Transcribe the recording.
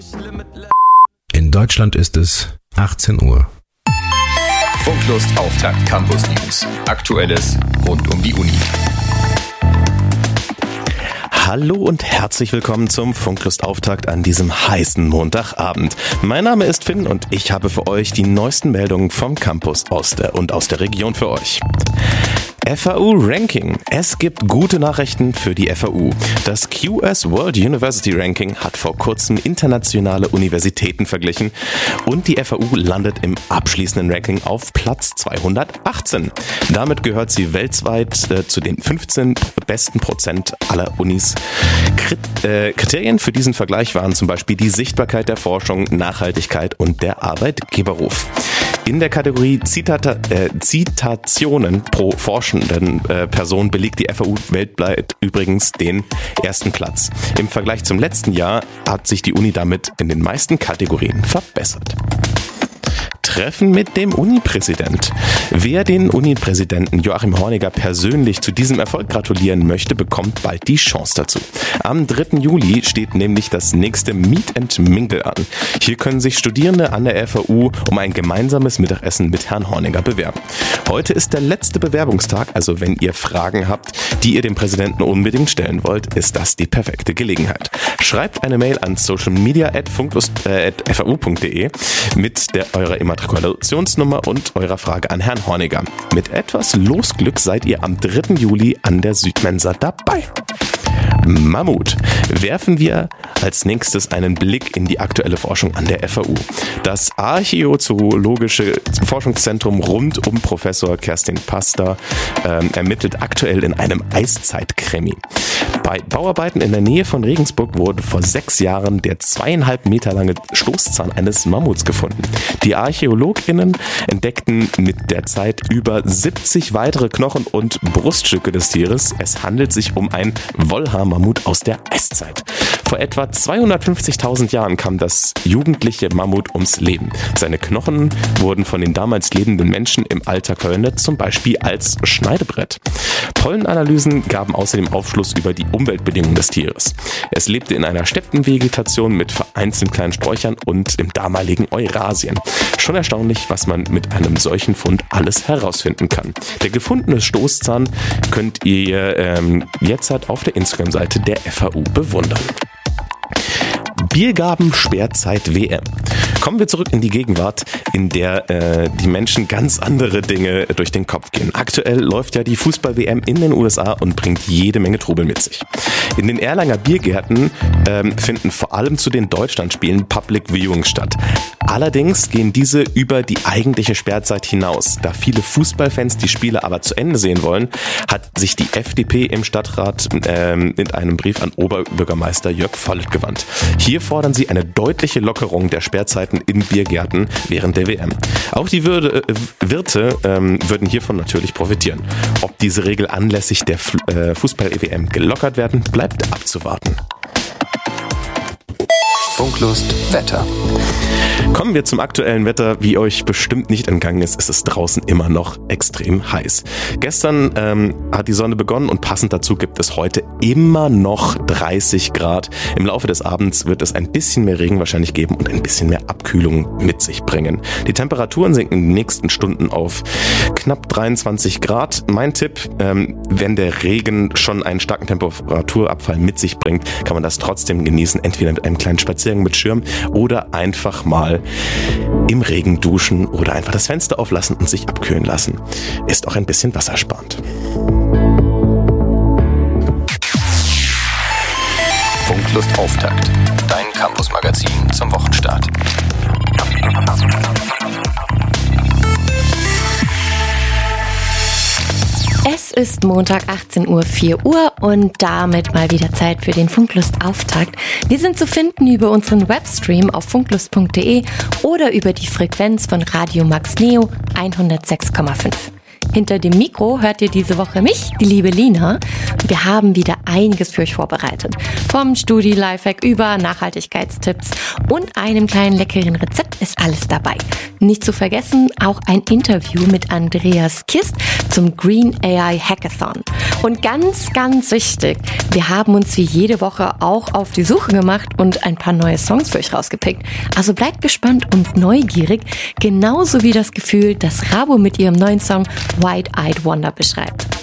In Deutschland ist es 18 Uhr. Funklust Auftakt Campus News. Aktuelles rund um die Uni. Hallo und herzlich willkommen zum Funklust Auftakt an diesem heißen Montagabend. Mein Name ist Finn und ich habe für euch die neuesten Meldungen vom Campus aus der Region für euch. FAU Ranking. Es gibt gute Nachrichten für die FAU. Das QS World University Ranking hat vor kurzem internationale Universitäten verglichen und die FAU landet im abschließenden Ranking auf Platz 218. Damit gehört sie weltweit zu den 15 besten Prozent aller Unis. Kriterien für diesen Vergleich waren zum Beispiel die Sichtbarkeit der Forschung, Nachhaltigkeit und der Arbeitgeberruf. In der Kategorie Zitationen pro forschenden Person belegt die FAU weltweit übrigens den ersten Platz. Im Vergleich zum letzten Jahr hat sich die Uni damit in den meisten Kategorien verbessert. Treffen mit dem Uni-Präsident. Wer den Uni-Präsidenten Joachim Horniger persönlich zu diesem Erfolg gratulieren möchte, bekommt bald die Chance dazu. Am 3. Juli steht nämlich das nächste Meet and Mingle an. Hier können sich Studierende an der FAU um ein gemeinsames Mittagessen mit Herrn Horniger bewerben. Heute ist der letzte Bewerbungstag, also wenn ihr Fragen habt, die ihr dem Präsidenten unbedingt stellen wollt, ist das die perfekte Gelegenheit. Schreibt eine Mail an socialmedia@fau.de mit eurer Immatrikulationsnummer und eurer Frage an Herrn Horniger. Mit etwas Losglück seid ihr am 3. Juli an der Südmensa dabei. Mammut. Werfen wir als nächstes einen Blick in die aktuelle Forschung an der FAU. Das Archäozoologische Forschungszentrum rund um Professor Kerstin Pasta ermittelt aktuell in einem Eiszeitkrimi. Bei Bauarbeiten in der Nähe von Regensburg wurde vor 6 Jahren der 2,5 Meter lange Stoßzahn eines Mammuts gefunden. Die ArchäologInnen entdeckten mit der Zeit über 70 weitere Knochen und Bruststücke des Tieres. Es handelt sich um ein Wollhaar-Mammut aus der Eiszeit. Vor etwa 250.000 Jahren kam das jugendliche Mammut ums Leben. Seine Knochen wurden von den damals lebenden Menschen im Alltag verwendet, zum Beispiel als Schneidebrett. Pollenanalysen gaben außerdem Aufschluss über die Umweltbedingungen des Tieres. Es lebte in einer Steppenvegetation mit vereinzelten kleinen Sträuchern und im damaligen Eurasien. Schon erstaunlich, was man mit einem solchen Fund alles herausfinden kann. Der gefundene Stoßzahn könnt ihr jetzt auf der Instagram-Seite der FAU bewundern. Biergaben-Sperrzeit-WM. Kommen wir zurück in die Gegenwart, in der die Menschen ganz andere Dinge durch den Kopf gehen. Aktuell läuft ja die Fußball-WM in den USA und bringt jede Menge Trubel mit sich. In den Erlanger Biergärten finden vor allem zu den Deutschlandspielen Public Viewings statt. Allerdings gehen diese über die eigentliche Sperrzeit hinaus. Da viele Fußballfans die Spiele aber zu Ende sehen wollen, hat sich die FDP im Stadtrat in einem Brief an Oberbürgermeister Jörg Vollert gewandt. Hier fordern sie eine deutliche Lockerung der Sperrzeiten in Biergärten während der WM. Auch die Wirte würden hiervon natürlich profitieren. Ob diese Regel anlässlich der Fußball-WM gelockert werden, bleibt abzuwarten. Funklust Wetter. Kommen wir zum aktuellen Wetter. Wie euch bestimmt nicht entgangen ist, ist es draußen immer noch extrem heiß. Gestern hat die Sonne begonnen und passend dazu gibt es heute immer noch 30 Grad. Im Laufe des Abends wird es ein bisschen mehr Regen wahrscheinlich geben und ein bisschen mehr Abkühlung mit sich bringen. Die Temperaturen sinken in den nächsten Stunden auf knapp 23 Grad. Mein Tipp, wenn der Regen schon einen starken Temperaturabfall mit sich bringt, kann man das trotzdem genießen. Entweder mit einem kleinen Spaziergang mit Schirm oder einfach mal im Regen duschen oder einfach das Fenster auflassen und sich abkühlen lassen. Ist auch ein bisschen wassersparend. Funklust Auftakt. Dein Campus-Magazin zum Wochenstart. Es ist Montag 18:04 Uhr und damit mal wieder Zeit für den Funklust-Auftakt. Wir sind zu finden über unseren Webstream auf funklust.de oder über die Frequenz von Radio Max Neo 106,5. Hinter dem Mikro hört ihr diese Woche mich, die liebe Lina. Wir haben wieder einiges für euch vorbereitet. Vom Studi-Lifehack über Nachhaltigkeitstipps und einem kleinen leckeren Rezept ist alles dabei. Nicht zu vergessen, auch ein Interview mit Andreas Kist zum Green AI Hackathon. Und ganz, ganz wichtig, wir haben uns wie jede Woche auch auf die Suche gemacht und ein paar neue Songs für euch rausgepickt. Also bleibt gespannt und neugierig, genauso wie das Gefühl, das Rabo mit ihrem neuen Song Wide-Eyed Wonder beschreibt.